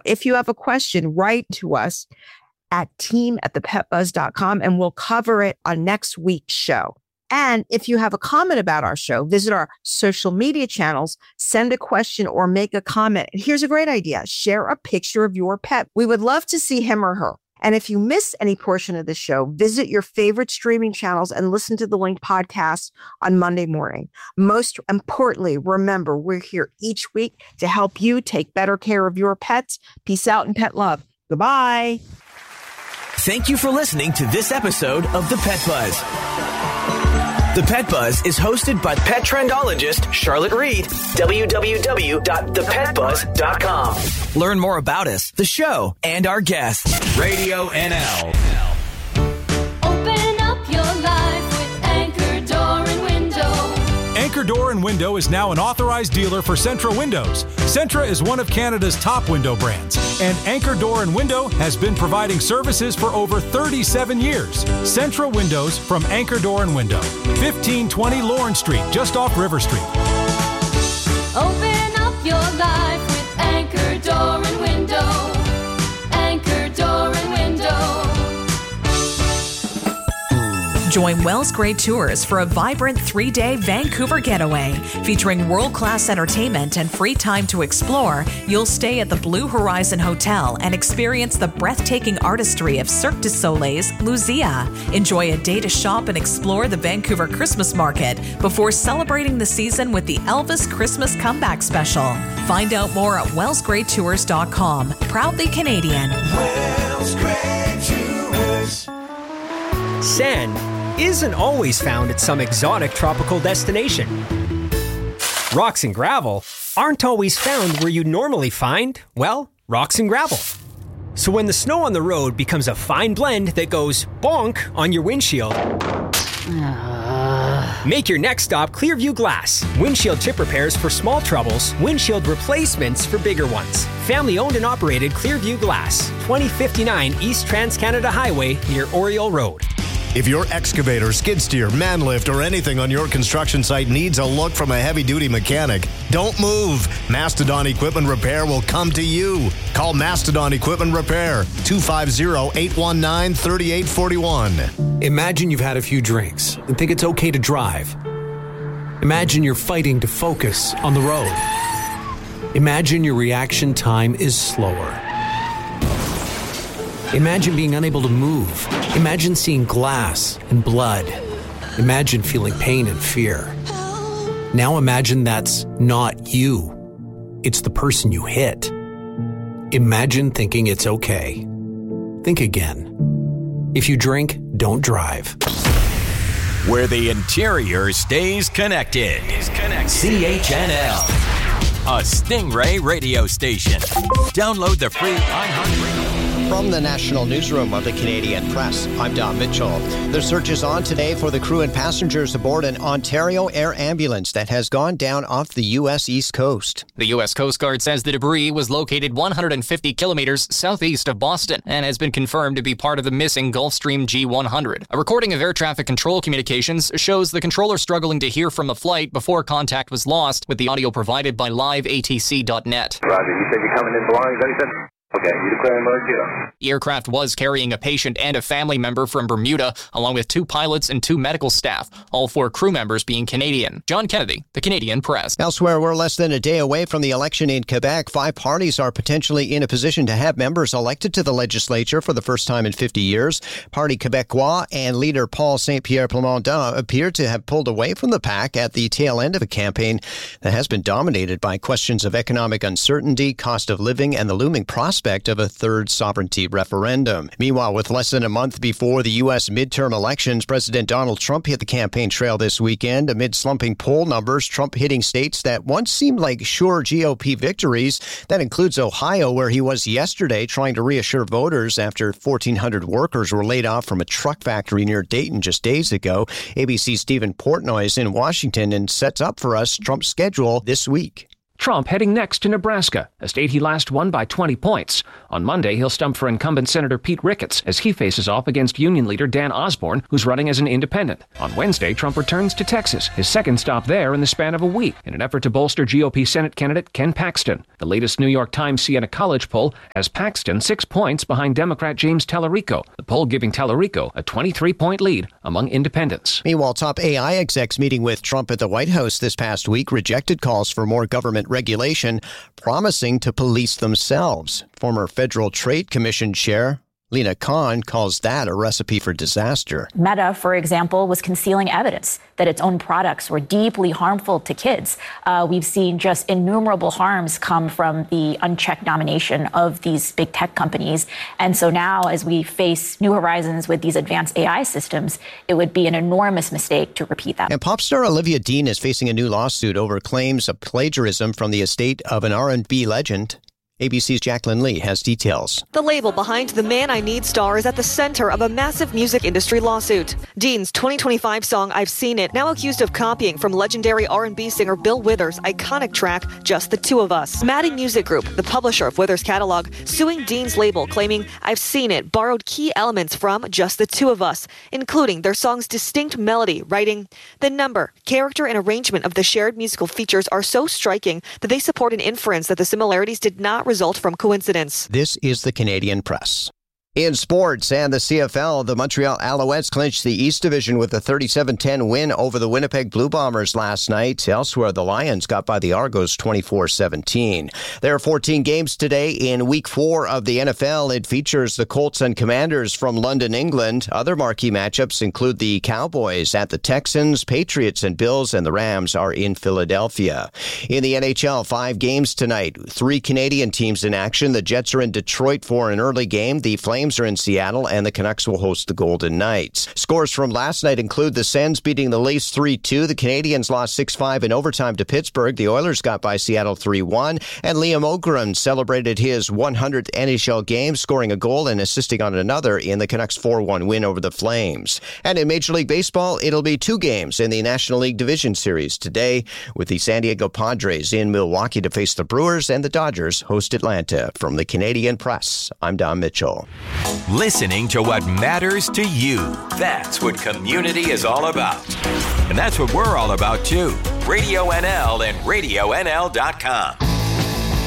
if you have a question, write to us at team@thepetbuzz.com and we'll cover it on next week's show. And if you have a comment about our show, visit our social media channels, send a question or make a comment. And here's a great idea. Share a picture of your pet. We would love to see him or her. And if you miss any portion of the show, visit your favorite streaming channels and listen to the Link podcast on Monday morning. Most importantly, remember, we're here each week to help you take better care of your pets. Peace out and pet love. Goodbye. Thank you for listening to this episode of The Pet Buzz. The Pet Buzz is hosted by pet trendologist Charlotte Reed. www.thepetbuzz.com. Learn more about us, the show, and our guests. Radio NL. Open up your life with Anchor Door and Window. Anchor Door and Window is now an authorized dealer for Centra Windows. Centra is one of Canada's top window brands, and Anchor Door and Window has been providing services for over 37 years. Centra Windows from Anchor Door and Window, 1520 Lawrence Street, just off River Street. Open up your life with Anchor Door and Window. Anchor Door and Window. Join Wells Gray Tours for a vibrant 3-day Vancouver getaway. Featuring world-class entertainment and free time to explore, you'll stay at the Blue Horizon Hotel and experience the breathtaking artistry of Cirque du Soleil's Lucia. Enjoy a day to shop and explore the Vancouver Christmas market before celebrating the season with the Elvis Christmas Comeback Special. Find out more at wellsgraytours.com. Proudly Canadian. Wells Gray Tours. Sand isn't always found at some exotic tropical destination. Rocks and gravel aren't always found where you'd normally find, well, rocks and gravel. So when the snow on the road becomes a fine blend that goes bonk on your windshield, make your next stop Clearview Glass. Windshield chip repairs for small troubles, windshield replacements for bigger ones. Family owned and operated Clearview Glass, 2059 East Trans-Canada Highway near Oriole Road. If your excavator, skid steer, man lift, or anything on your construction site needs a look from a heavy-duty mechanic, don't move. Mastodon Equipment Repair will come to you. Call Mastodon Equipment Repair, 250-819-3841. Imagine you've had a few drinks and think it's okay to drive. Imagine you're fighting to focus on the road. Imagine your reaction time is slower. Imagine being unable to move. Imagine seeing glass and blood. Imagine feeling pain and fear. Now imagine that's not you. It's the person you hit. Imagine thinking it's okay. Think again. If you drink, don't drive. Where the interior stays connected. CHNL. A Stingray radio station. Download the free iHeartRadio. From the National Newsroom of the Canadian Press, I'm Don Mitchell. The search is on today for the crew and passengers aboard an Ontario Air ambulance that has gone down off the U.S. East Coast. The U.S. Coast Guard says the debris was located 150 kilometers southeast of Boston and has been confirmed to be part of the missing Gulfstream G100. A recording of air traffic control communications shows the controller struggling to hear from the flight before contact was lost, with the audio provided by liveatc.net. Roger, you said you're coming in belongings, that he said? Okay, you declare emergency. The aircraft was carrying a patient and a family member from Bermuda, along with 2 pilots and 2 medical staff, all 4 crew members being Canadian. John Kennedy, the Canadian Press. Elsewhere, we're less than a day away from the election in Quebec. 5 parties are potentially in a position to have members elected to the legislature for the first time in 50 years. Parti Québécois and leader Paul Saint-Pierre Plamondon appear to have pulled away from the pack at the tail end of a campaign that has been dominated by questions of economic uncertainty, cost of living, and the looming prospect of a third sovereignty referendum. Meanwhile, with less than a month before the U.S. midterm elections, President Donald Trump hit the campaign trail this weekend. Amid slumping poll numbers, Trump hitting states that once seemed like sure GOP victories. That includes Ohio, where he was yesterday trying to reassure voters after 1,400 workers were laid off from a truck factory near Dayton just days ago. ABC's Stephen Portnoy is in Washington and sets up for us Trump's schedule this week. Trump heading next to Nebraska, a state he last won by 20 points. On Monday, he'll stump for incumbent Senator Pete Ricketts as he faces off against union leader Dan Osborne, who's running as an independent. On Wednesday, Trump returns to Texas, his second stop there in the span of a week, in an effort to bolster GOP Senate candidate Ken Paxton. The latest New York Times Siena College poll has Paxton 6 points behind Democrat James Tallarico, the poll giving Tallarico a 23-point lead among independents. Meanwhile, top AI execs meeting with Trump at the White House this past week rejected calls for more government regulation, promising to police themselves. Former Federal Trade Commission Chair Lina Khan calls that a recipe for disaster. Meta, for example, was concealing evidence that its own products were deeply harmful to kids. We've seen just innumerable harms come from the unchecked domination of these big tech companies. And so now, as we face new horizons with these advanced AI systems, it would be an enormous mistake to repeat that. And pop star Olivia Dean is facing a new lawsuit over claims of plagiarism from the estate of an R&B legend. ABC's Jacqueline Lee has details. The label behind the Man I Need star is at the center of a massive music industry lawsuit. Dean's 2025 song, I've Seen It, now accused of copying from legendary R&B singer Bill Withers' iconic track, Just the Two of Us. Maddie Music Group, the publisher of Withers' catalog, suing Dean's label, claiming I've Seen It borrowed key elements from Just the Two of Us, including their song's distinct melody, writing, the number, character, and arrangement of the shared musical features are so striking that they support an inference that the similarities did not result from coincidence. This is the Canadian Press. In sports and the CFL, the Montreal Alouettes clinched the East Division with a 37-10 win over the Winnipeg Blue Bombers last night. Elsewhere, the Lions got by the Argos 24-17. There are 14 games today in Week 4 of the NFL. It features the Colts and Commanders from London, England. Other marquee matchups include the Cowboys at the Texans, Patriots and Bills, and the Rams are in Philadelphia. In the NHL, 5 games tonight. 3 Canadian teams in action. The Jets are in Detroit for an early game. The Flames are in Seattle, and the Canucks will host the Golden Knights. Scores from last night include the Sens beating the Leafs 3-2. The Canadiens lost 6-5 in overtime to Pittsburgh. The Oilers got by Seattle 3-1. And Liam Ogren celebrated his 100th NHL game, scoring a goal and assisting on another in the Canucks 4-1 win over the Flames. And in Major League Baseball, it'll be 2 games in the National League Division Series today, with the San Diego Padres in Milwaukee to face the Brewers, and the Dodgers host Atlanta. From the Canadian Press, I'm Don Mitchell. Listening to what matters to you. That's what community is all about. And that's what we're all about, too. Radio NL and RadioNL.com.